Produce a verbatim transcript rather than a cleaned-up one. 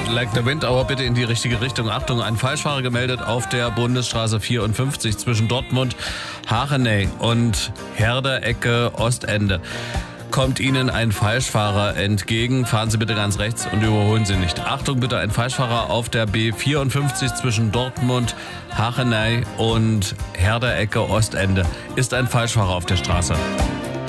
Like the Wind, aber bitte in die richtige Richtung. Achtung, ein Falschfahrer gemeldet auf der Bundesstraße vierundfünfzig zwischen Dortmund, Hachenay und Herder, Ecke, Ostende. Kommt Ihnen ein Falschfahrer entgegen, fahren Sie bitte ganz rechts und überholen Sie nicht. Achtung bitte, ein Falschfahrer auf der B vierundfünfzig zwischen Dortmund, Hachenay und Herder, Ecke, Ostende. Ist ein Falschfahrer auf der Straße.